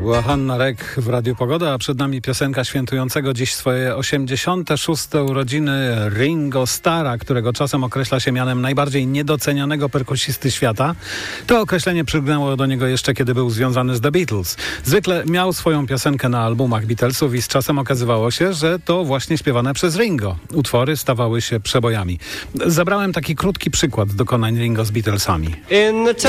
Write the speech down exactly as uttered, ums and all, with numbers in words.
była Hanna Rek w Radiu Pogoda, a przed nami piosenka świętującego dziś swoje osiemdziesiąte szóste urodziny Ringo Starra, którego czasem określa się mianem najbardziej niedocenianego perkusisty świata. To określenie przygnęło do niego jeszcze kiedy był związany z The Beatles. Zwykle miał swoją piosenkę na albumach Beatlesów i z czasem okazywało się, że to właśnie śpiewane przez Ringo. Utwory stawały się przebojami. Zabrałem taki krótki przykład dokonań Ringo z Beatlesami. In the